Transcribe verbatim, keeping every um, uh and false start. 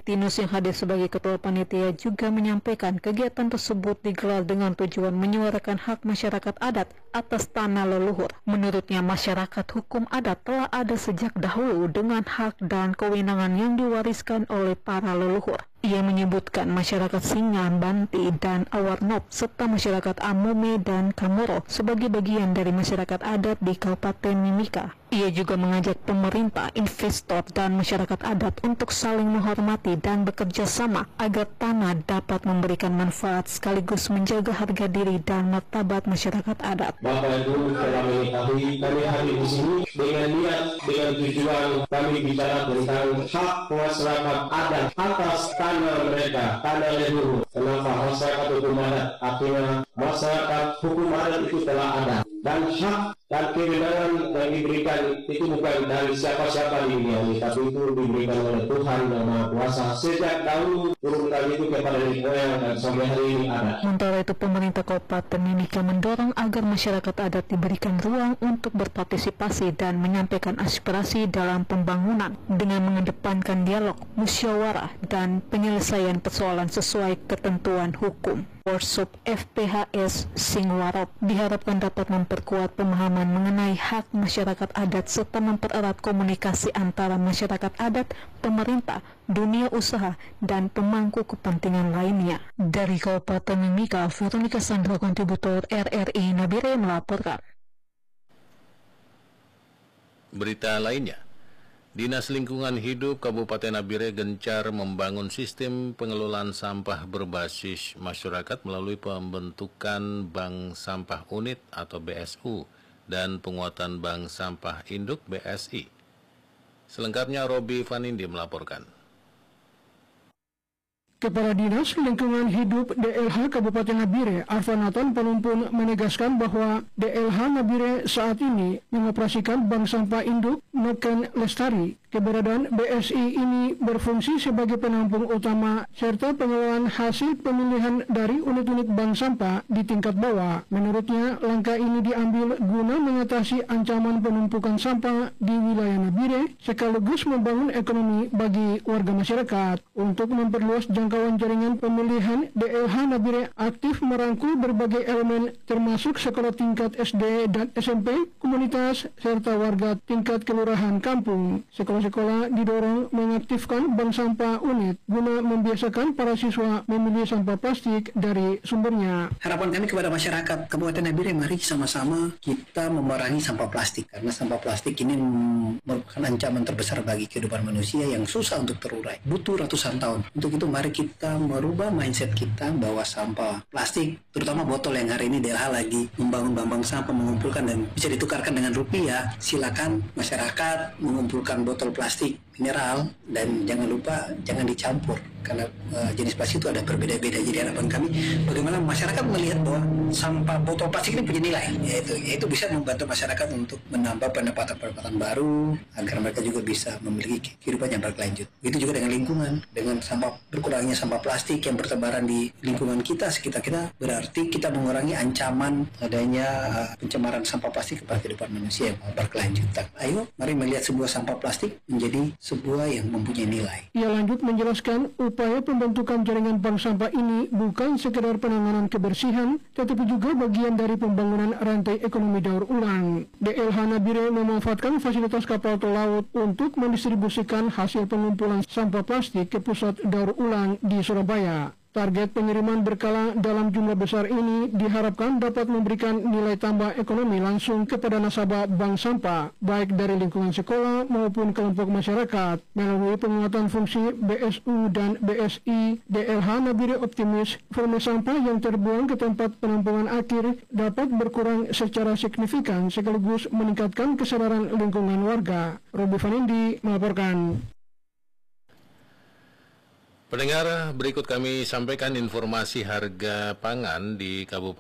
Martinus yang hadir sebagai ketua panitia juga menyampaikan kegiatan tersebut digelar dengan tujuan menyuarakan hak masyarakat adat atas tanah leluhur. Menurutnya, masyarakat hukum adat telah ada sejak dahulu dengan hak dan kewenangan yang diwariskan oleh para leluhur. Ia menyebutkan masyarakat Singa, Banti, dan Awarnop serta masyarakat Amome dan Kamoro sebagai bagian dari masyarakat adat di Kabupaten Mimika. Ia juga mengajak pemerintah, investor, dan masyarakat adat untuk saling menghormati dan bekerja sama agar tanah dapat memberikan manfaat sekaligus menjaga harga diri dan martabat masyarakat adat. Bapak Ibu telah mengetahui kami hadir di sini dengan niat, dengan tujuan kami bicara tentang hak masyarakat adat atas tanah mereka, tanah leluhur. Kenapa masyarakat hukum adat? Artinya masyarakat hukum adat itu telah ada, dan hak dan kewenangan yang diberikan itu bukan dari siapa-siapa di dunia ini, tapi itu diberikan oleh Tuhan Yang Maha Kuasa sejak dahulu turunkan itu kepada nenek moyang dan sampai hari ini ada. Sementara itu, pemerintah Kabupaten Mimika mendorong agar masyarakat adat diberikan ruang untuk berpartisipasi dan menyampaikan aspirasi dalam pembangunan dengan mengedepankan dialog, musyawarah, dan penyelesaian persoalan sesuai ketentuan hukum. Workshop F P H S Singwarop diharapkan dapat memperkuat pemahaman mengenai hak masyarakat adat serta mempererat komunikasi antara masyarakat adat, pemerintah, dunia usaha, dan pemangku kepentingan lainnya. Dari Kabupaten Mimika, Veronica Sandra, kontributor R R I Nabire melaporkan. Berita lainnya, Dinas Lingkungan Hidup Kabupaten Nabire gencar membangun sistem pengelolaan sampah berbasis masyarakat melalui pembentukan Bank Sampah Unit atau B S U dan penguatan Bank Sampah Induk B S I. Selengkapnya Robi Vanindi melaporkan. Kepala Dinas Lingkungan Hidup D L H Kabupaten Nabire, Arfanatan Panumpun, menegaskan bahwa D L H Nabire saat ini mengoperasikan Bank Sampah Induk Noken Lestari. Keberadaan B S I ini berfungsi sebagai penampung utama serta pengelolaan hasil pemilihan dari unit-unit bank sampah di tingkat bawah. Menurutnya, langkah ini diambil guna mengatasi ancaman penumpukan sampah di wilayah Nabire sekaligus membangun ekonomi bagi warga masyarakat. Untuk memperluas jangkauan jaringan pemilihan, D L H Nabire aktif merangkul berbagai elemen termasuk sekolah tingkat S D dan S M P, komunitas, serta warga tingkat kelurahan kampung. Sekolah-sekolah didorong mengaktifkan bank sampah unit guna membiasakan para siswa memilih sampah plastik dari sumbernya. Harapan kami kepada masyarakat Kabupaten Nabire, mari sama-sama kita memerangi sampah plastik, karena sampah plastik ini merupakan ancaman terbesar bagi kehidupan manusia yang susah untuk terurai, butuh ratusan tahun. Untuk itu mari kita merubah mindset kita bahwa sampah plastik, terutama botol yang hari ini D L H lagi membangun bank sampah, mengumpulkan dan bisa ditukarkan dengan rupiah. Silakan masyarakat mengumpulkan botol plastik mineral, dan jangan lupa jangan dicampur, karena uh, jenis plastik itu ada berbeda-beda. Jadi harapan kami bagaimana masyarakat melihat bahwa sampah botol plastik ini punya nilai, yaitu yaitu bisa membantu masyarakat untuk menambah pendapatan-pendapatan baru agar mereka juga bisa memiliki kehidupan yang berkelanjut. Begitu juga dengan lingkungan, dengan sampah berkurangnya sampah plastik yang bertebaran di lingkungan kita sekitar kita, berarti kita mengurangi ancaman adanya uh, pencemaran sampah plastik kepada kehidupan manusia yang berkelanjutan. Ayo mari melihat sebuah sampah plastik menjadi sebuah yang mempunyai nilai. Ia lanjut menjelaskan upaya pembentukan jaringan bank sampah ini bukan sekedar penanganan kebersihan, tetapi juga bagian dari pembangunan rantai ekonomi daur ulang. D L H Nabire memanfaatkan fasilitas kapal tol laut untuk mendistribusikan hasil pengumpulan sampah plastik ke pusat daur ulang di Surabaya. Target pengiriman berkala dalam jumlah besar ini diharapkan dapat memberikan nilai tambah ekonomi langsung kepada nasabah bank sampah, baik dari lingkungan sekolah maupun kelompok masyarakat. Melalui penguatan fungsi B S U dan B S I, D L H Nabire optimis volume sampah yang terbuang ke tempat penampungan akhir dapat berkurang secara signifikan sekaligus meningkatkan kesadaran lingkungan warga. Robi Vanindi melaporkan. Pendengar, berikut kami sampaikan informasi harga pangan di Kabupaten